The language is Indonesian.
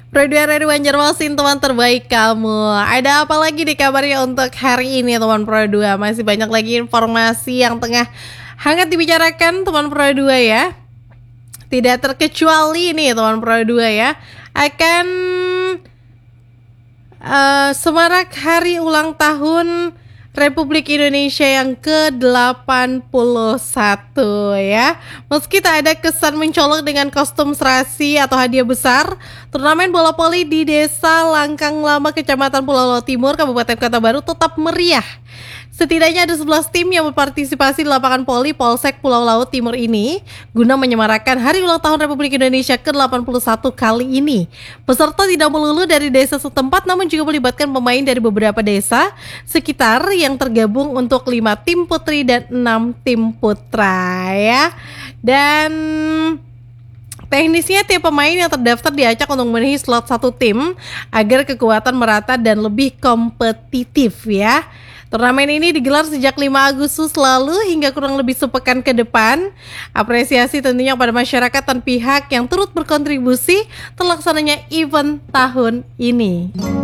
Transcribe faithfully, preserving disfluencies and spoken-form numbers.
Pro dua Radio Banjarmasin, teman terbaik kamu. Ada apa lagi di kabarnya untuk hari ini teman Pro dua? Masih banyak lagi informasi yang tengah hangat dibicarakan teman Pro dua ya. Tidak terkecuali nih teman Pro dua ya, akan uh, semarak hari ulang tahun Republik Indonesia yang ke delapan puluh satu ya. Meski tak ada kesan mencolok dengan kostum serasi atau hadiah besar, turnamen bola voli di Desa Langkang Lama, Kecamatan Pulau Low Timur, Kabupaten Kota Baru tetap meriah. Setidaknya ada sebelas tim yang berpartisipasi di lapangan voli Polsek Pulau Laut Timur ini guna menyemarakan Hari Ulang Tahun Republik Indonesia ke delapan puluh satu kali ini. Peserta tidak melulu dari desa setempat, namun juga melibatkan pemain dari beberapa desa sekitar yang tergabung untuk lima tim putri dan enam tim putra ya. Dan teknisnya tiap pemain yang terdaftar diacak untuk memenuhi slot satu tim agar kekuatan merata dan lebih kompetitif ya. Turnamen ini digelar sejak lima Agustus lalu hingga kurang lebih sepekan ke depan. Apresiasi tentunya pada masyarakat dan pihak yang turut berkontribusi terlaksananya event tahun ini.